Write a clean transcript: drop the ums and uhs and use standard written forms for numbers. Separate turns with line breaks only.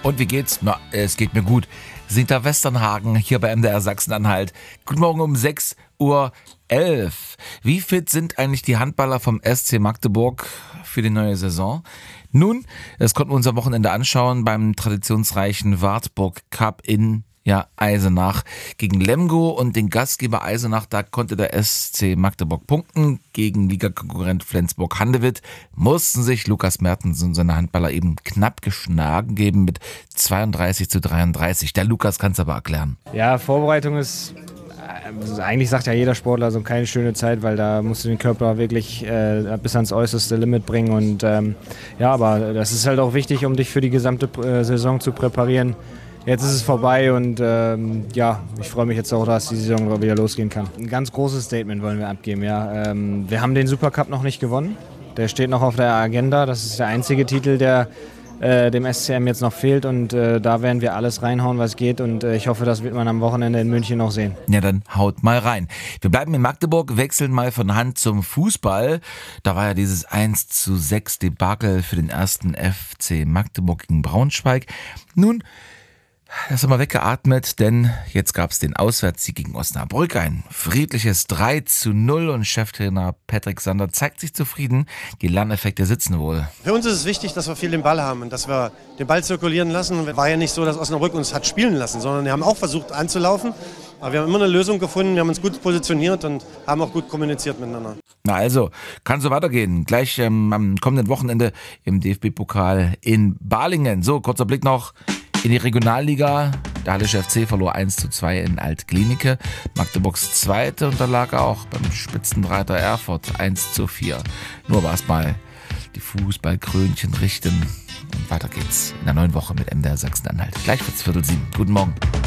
Und wie geht's? Na, es geht mir gut. Sinter Westernhagen hier bei MDR Sachsen-Anhalt. Guten Morgen um 6:11 Uhr. Wie fit sind eigentlich die Handballer vom SC Magdeburg für die neue Saison? Nun, das konnten wir uns am Wochenende anschauen beim traditionsreichen Wartburg Cup in Eisenach gegen Lemgo und den Gastgeber Eisenach. Da konnte der SC Magdeburg punkten. Gegen Ligakonkurrent Flensburg-Handewitt mussten sich Lukas Mertens und seine Handballer eben knapp geschlagen geben mit 32:33. Der Lukas kann es aber erklären.
Ja, Vorbereitung ist, eigentlich sagt ja jeder Sportler, so keine schöne Zeit, weil da musst du den Körper wirklich bis ans äußerste Limit bringen. Und aber das ist halt auch wichtig, um dich für die gesamte Saison zu präparieren. Jetzt ist es vorbei und ich freue mich jetzt auch, dass die Saison wieder losgehen kann. Ein ganz großes Statement wollen wir abgeben. Ja. Wir haben den Supercup noch nicht gewonnen. Der steht noch auf der Agenda. Das ist der einzige Titel, der dem SCM jetzt noch fehlt. Und da werden wir alles reinhauen, was geht. Und ich hoffe, das wird man am Wochenende in München noch sehen.
Ja, dann haut mal rein. Wir bleiben in Magdeburg, wechseln mal von Hand zum Fußball. Da war ja dieses 1:6 Debakel für den ersten FC Magdeburg gegen Braunschweig. Nun, das haben wir weggeatmet, denn jetzt gab es den Auswärtssieg gegen Osnabrück, ein friedliches 3:0 und Cheftrainer Patrick Sander zeigt sich zufrieden. Die Lerneffekte sitzen wohl.
Für uns ist es wichtig, dass wir viel den Ball haben und dass wir den Ball zirkulieren lassen. War ja nicht so, dass Osnabrück uns hat spielen lassen, sondern wir haben auch versucht anzulaufen. Aber wir haben immer eine Lösung gefunden, wir haben uns gut positioniert und haben auch gut kommuniziert miteinander.
Na also, kann so weitergehen. Gleich am kommenden Wochenende im DFB-Pokal in Balingen. So, kurzer Blick noch in die Regionalliga. Der Hallische FC verlor 1:2 in Altklinike. Magdeburgs Zweite unterlag auch beim Spitzenreiter Erfurt 1:4. Nur war es mal die Fußballkrönchen richten. Und weiter geht's in der neuen Woche mit MDR Sachsen-Anhalt. Gleich wird's 6:45. Guten Morgen.